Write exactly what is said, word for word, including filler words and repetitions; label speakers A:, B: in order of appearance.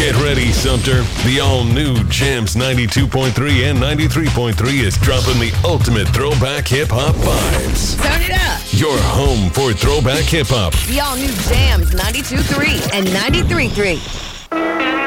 A: Get ready, Sumter. The all-new Jams ninety-two point three and ninety-three point three is dropping the ultimate throwback hip-hop vibes.
B: Turn it up.
A: Your home for throwback hip-hop.
B: The all-new Jams ninety-two point three and ninety-three point three.